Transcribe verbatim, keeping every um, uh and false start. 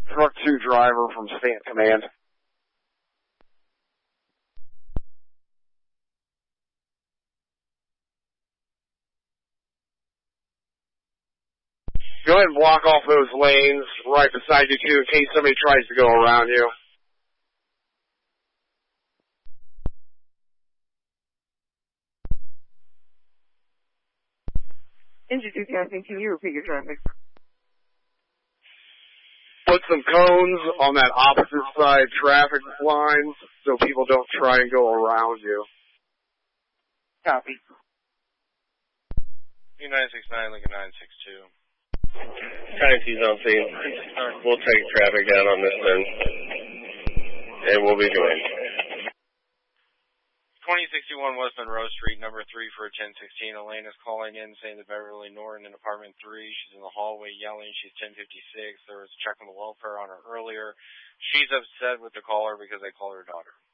Truck two driver from Stand Command. Go ahead and block off those lanes right beside you, too, in case somebody tries to go around you. Engine two casting, can you repeat your traffic? Put some cones on that opposite side traffic lines so people don't try and go around you. Copy. U nine six nine, Lincoln nine six two. Taxi's on scene. We'll take traffic down on this then, and we'll be joined. twenty sixty-one West Monroe Street, number three for ten sixteen. Elaine is calling in saying that Beverly Norton in apartment three. She's in the hallway yelling. She's ten fifty-six. There was a check on the welfare on her earlier. She's upset with the caller because they call her daughter.